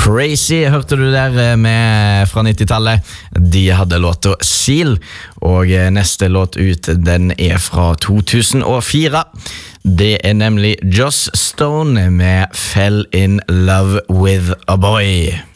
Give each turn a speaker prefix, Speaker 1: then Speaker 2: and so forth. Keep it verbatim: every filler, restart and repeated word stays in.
Speaker 1: Crazy hørte du der med fra nittitallet. De hadde låta Seal, og neste låt ut den er fra to tusen og fire. Det er nemlig Joss Stone med Fell in Love with a Boy.